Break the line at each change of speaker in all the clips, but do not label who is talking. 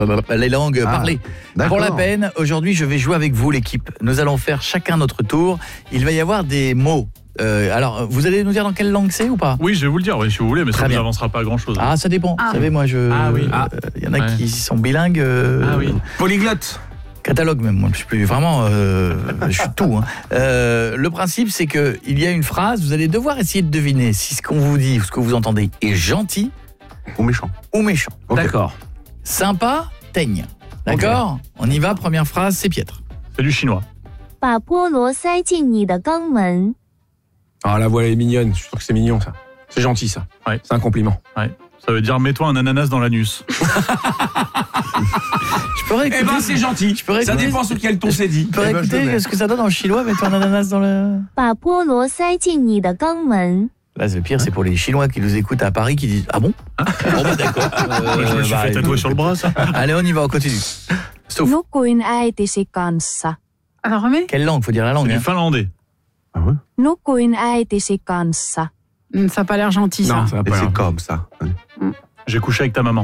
les langues parlées. Pour la peine, aujourd'hui, je vais jouer avec vous, l'équipe. Nous allons faire chacun notre tour. Il va y avoir des mots. Alors, vous allez nous dire dans quelle langue c'est ou pas?
Oui, je vais vous le dire, oui, si vous voulez, mais ça n'avancera pas à grand-chose.
Ah, ça dépend. Vous savez, moi, il y en a qui sont bilingues.
Polyglotte.
Catalogue même, moi je suis plus vraiment je suis tout hein. Le principe c'est que il y a une phrase, vous allez devoir essayer de deviner si ce qu'on vous dit ou ce que vous entendez est gentil
ou méchant.
Okay.
D'accord.
Sympa, teigne. D'accord? On y va, première phrase, c'est piètre.
C'est du chinois.
Ah,
la voix elle est mignonne, je trouve que c'est mignon ça. C'est gentil ça.
Ouais.
C'est un compliment.
Ouais. Ça veut dire mets-toi un ananas dans l'anus.
Je peux réécouter.
Eh ben c'est gentil. Ça dépend sur quel ton c'est dit.
Tu peux écouter ce que ça donne en chinois, mettre un ananas dans le... Là, le pire, c'est pour les Chinois qui nous écoutent à Paris qui disent « Ah bon ?» Bon, bah d'accord.
Je me suis fait tatouer sur le bras, ça.
Allez, on y va, on continue. Sauf.
Alors, remets.
Quelle langue? Faut dire la langue.
C'est du finlandais.
Ah ouais?
Ça n'a pas l'air gentil, ça.
Non, ça va pas.
C'est comme ça.
J'ai couché avec ta maman.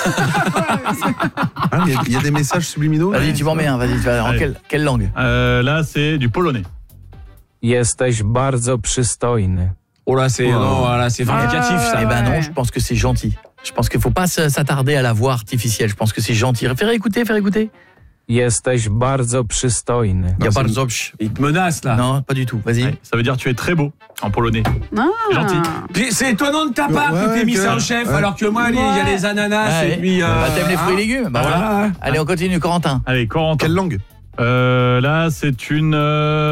Il y a des messages subliminaux.
Vas-y, tu m'en mets un, vas-y. En quelle langue?
Là, c'est du polonais.
Jesteś bardzo przystojny.
Oh là, c'est vindicatif ça.
Eh ben non, je pense que c'est gentil. Je pense qu'il ne faut pas s'attarder à la voix artificielle. Je pense que c'est gentil. Faire écouter.
Jesteś bardzo przystojny.
Il te menace là.
Non, pas du tout. Vas-y.
Ouais, ça veut dire tu es très beau en polonais. C'est gentil.
Puis c'est étonnant de ta part que t'aies mis ça en chef, alors que moi, il y a les ananas et puis...
t'aimes les fruits et légumes? Bah voilà. Allez, on continue, Corentin.
Allez, Corentin.
Quelle langue?
Là, c'est une...